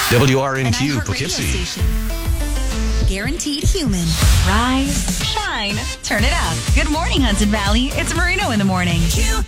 WRNQ Poughkeepsie. Guaranteed human. Rise, shine, turn it up. Good morning, Hudson Valley. It's Marino in the morning.